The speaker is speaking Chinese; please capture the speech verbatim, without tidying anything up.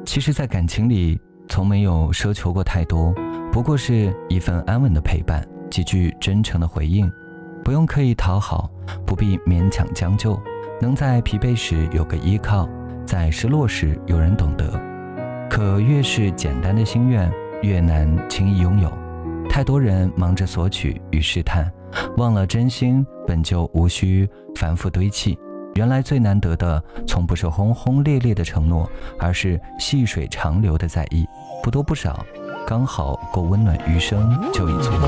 其实在感情里从没有奢求过太多，不过是一份安稳的陪伴，几句真诚的回应，不用刻意讨好，不必勉强将就，能在疲惫时有个依靠，在失落时有人懂得。可越是简单的心愿，越难轻易拥有。太多人忙着索取与试探，忘了真心本就无需反复堆砌。原来最难得的从不是轰轰烈烈的承诺，而是细水长流的在意，不多不少，刚好够温暖余生就已足够。